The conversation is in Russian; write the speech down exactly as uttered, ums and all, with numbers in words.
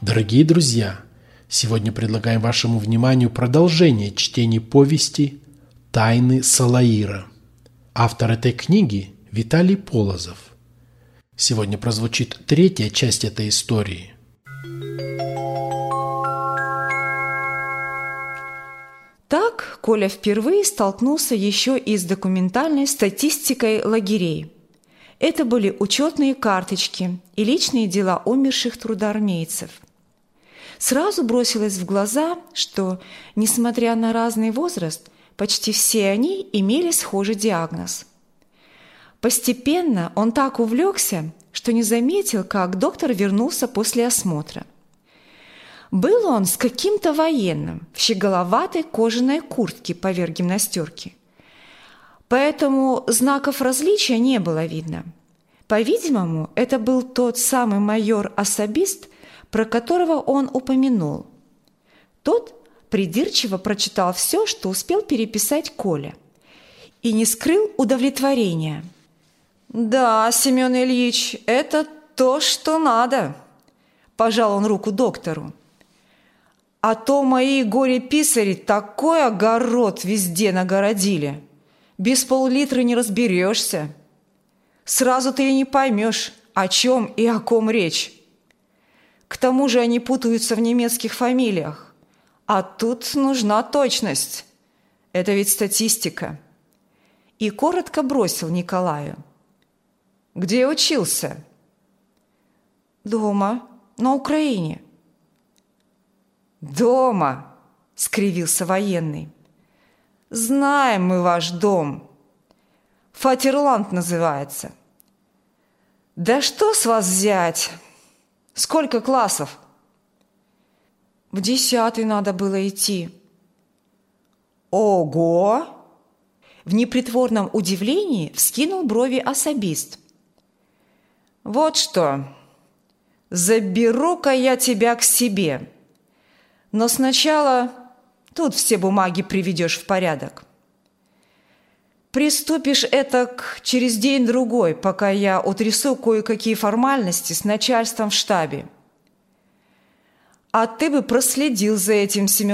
Дорогие друзья, сегодня предлагаем вашему вниманию продолжение чтения повести «Тайны Салаира». Автор этой книги – Виталий Полозов. Сегодня прозвучит третья часть этой истории. Так Коля впервые столкнулся еще и с документальной статистикой лагерей. Это были учетные карточки и личные дела умерших трудоармейцев. Сразу бросилось в глаза, что, несмотря на разный возраст, почти все они имели схожий диагноз. Постепенно он так увлекся, что не заметил, как доктор вернулся после осмотра. Был он с каким-то военным в щеголоватой кожаной куртке поверх гимнастерки. Поэтому знаков различия не было видно. По-видимому, это был тот самый майор-особист, про которого он упомянул. Тот придирчиво прочитал все, что успел переписать Коля, и не скрыл удовлетворения. «Да, Семен Ильич, это то, что надо», – пожал он руку доктору. «А то мои горе-писари такой огород везде нагородили. Без пол-литра не разберешься. Сразу ты и не поймешь, о чем и о ком речь. К тому же они путаются в немецких фамилиях. А тут нужна точность. Это ведь статистика». И коротко бросил Николаю. «Где учился?» «Дома, на Украине». «Дома?» – скривился военный. «Знаем мы ваш дом. Фатерланд называется. Да что с вас взять? Сколько классов?» «В десятый надо было идти». «Ого!» В непритворном удивлении вскинул брови особист. «Вот что, заберу-ка я тебя к себе. Но сначала тут все бумаги приведешь в порядок. Приступишь этак через день-другой, пока я утрясу кое-какие формальности с начальством в штабе. А ты бы проследил за этим, Семен